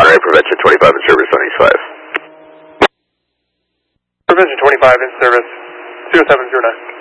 NRA Prevention 25 in service on East 5. Prevention 25 in service, 0709.